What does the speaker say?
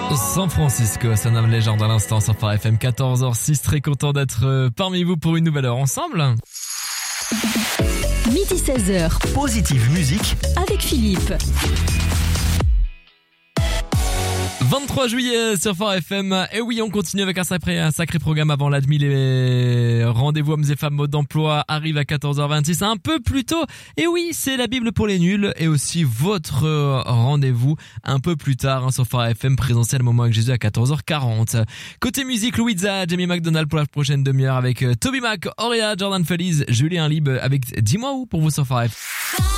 San Francisco, Son of Legend à l'instant sur Phare FM 14h06. Très content d'être parmi vous pour une nouvelle heure ensemble. Midi 16h. Positive Musique avec Philippe. 23 juillet sur Phare FM. Et oui, on continue avec un sacré programme avant l'admis. Les rendez-vous hommes et femmes mode d'emploi arrivent à 14h26, un peu plus tôt. Et oui, c'est la Bible pour les nuls et aussi votre rendez-vous un peu plus tard sur Phare FM, présentiel Moment avec Jésus à 14h40. Côté musique, Louisa, Jamie McDonald pour la prochaine demi-heure avec Toby Mac, Auréa, Jordan Feliz, Julien Lieb avec Dis-moi où pour vous sur Phare FM.